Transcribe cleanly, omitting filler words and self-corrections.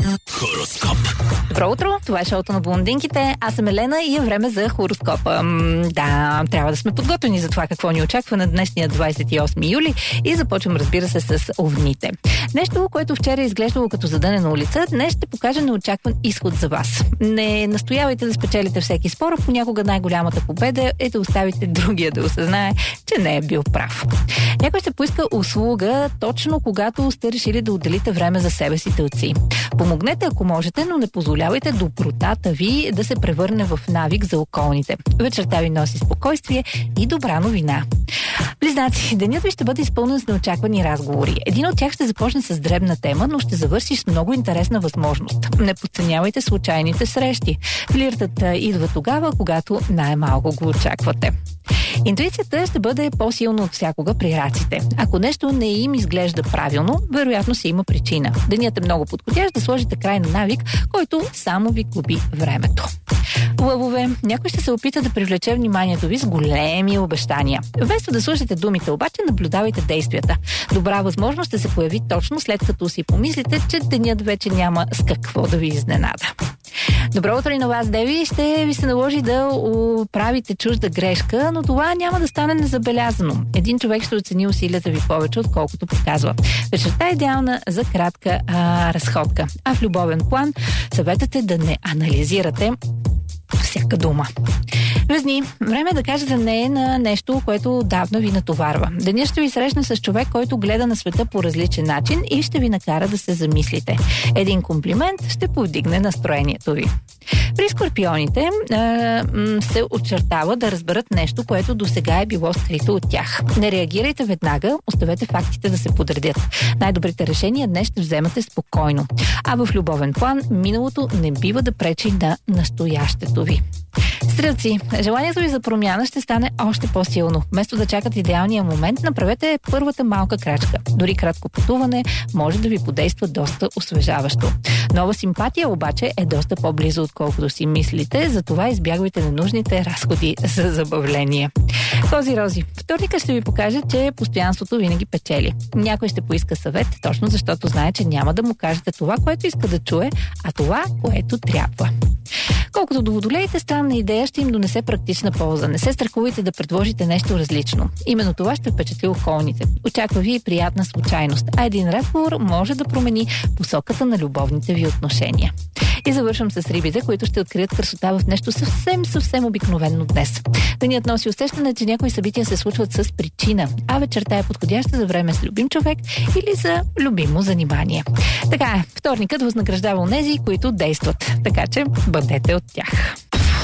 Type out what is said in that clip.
Хороскоп. Добро утро, това е шоуто на блондинките. Аз съм Елена и е време за хороскопа. Да, трябва да сме подготвени за това какво ни очаква на днешния 28 юли и започвам, разбира се, с овните. Нещо, което вчера е изглеждало като задънена улица, днес ще покаже неочакван изход за вас. Не настоявайте да спечелите всеки спор, понякога най-голямата победа е да оставите другия да осъзнае, че не е бил прав. Някой ще поиска услуга точно когато сте решили да отделите време за себе си, тълци. Помогнете, ако можете, но не позволявайте добротата ви да се превърне в навик за околните. Вечерта ви носи спокойствие и добра новина. Близнаци, денят ви ще бъде изпълнен с неочаквани разговори. Един от тях ще започне с дребна тема, но ще завърши с много интересна възможност. Не подценявайте случайните срещи. Флиртът идва тогава, когато най-малко го очаквате. Интуицията ще бъде по-силна от всякога при раците. Ако нещо не им изглежда правилно, вероятно си има причина. Денят е много подходящ да сложите край на навик, който само ви губи времето. Лъвове, някой ще се опита да привлече вниманието ви с големи обещания. Вместо да слушате думите, обаче наблюдавайте действията. Добра възможност ще се появи точно след като си помислите, че денят вече няма с какво да ви изненада. Добро утро и на вас, деви. Ще ви се наложи да правите чужда грешка, но това няма да стане незабелязано. Един човек ще оцени усилията ви повече, отколкото показва. Вечерта е идеална за кратка разходка. А в любовен план съветът е да не анализирате всяка дума. Везни, време е да кажете не на нещо, което отдавна ви натоварва. Денят ще ви срещне с човек, който гледа на света по различен начин и ще ви накара да се замислите. Един комплимент ще повдигне настроението ви. При скорпионите се очертава да разберат нещо, което досега е било скрито от тях. Не реагирайте веднага, оставете фактите да се подредят. Най-добрите решения днес ще вземате спокойно. А в любовен план миналото не бива да пречи на настоящето ви. Стрелци, желанието ви за промяна ще стане още по-силно. Вместо да чакате идеалния момент, направете първата малка крачка. Дори кратко пътуване може да ви подейства доста освежаващо. Нова симпатия обаче е доста по-близо, отколкото си мислите, затова избягвайте ненужните разходи за забавление. Кози-рози, вторника ще ви покаже, че постоянството винаги печели. Някой ще поиска съвет, точно защото знае, че няма да му кажете това, което иска да чуе, а това, което трябва. Колкото до водолеите, странна идея ще им донесе практична полза. Не се страхувайте да предложите нещо различно. Именно това ще впечатли околните. Очаква ви и приятна случайност, а един разговор може да промени посоката на любовните ви отношения. И завършвам с рибите, които ще открият красота в нещо съвсем обикновено днес. Денят носи усещане, че някои събития се случват с причина, а вечерта е подходяща за време с любим човек или за любимо занимание. Така е, вторникът възнаграждава онези, които действат, така че бъдете от тях.